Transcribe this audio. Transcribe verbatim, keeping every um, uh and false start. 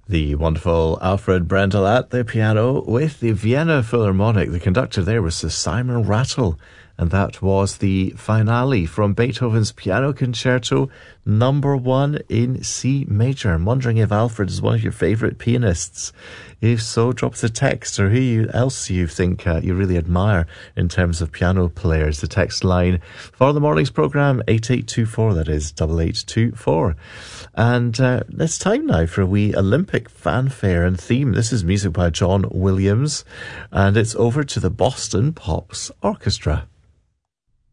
The wonderful Alfred Brendel at the piano with the Vienna Philharmonic. The conductor there was Sir Simon Rattle, and that was the finale from Beethoven's Piano Concerto number one in C major. I'm wondering if Alfred is one of your favourite pianists. If so, drop us a text, or who you, else you think uh, you really admire in terms of piano players. The text line for the morning's programme, eight eight two four, that is double eight two four. And uh, it's time now for a wee Olympic fanfare and theme. This is music by John Williams, and it's over to the Boston Pops Orchestra.